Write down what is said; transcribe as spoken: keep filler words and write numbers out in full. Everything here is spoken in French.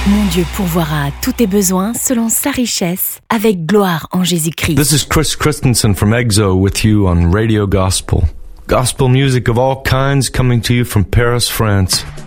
Mon Dieu pourvoira à tous tes besoins selon sa richesse, avec gloire en Jésus-Christ. This is Chris Christensen from EXO with you on Radio Gospel. Gospel music of all kinds coming to you from Paris, France.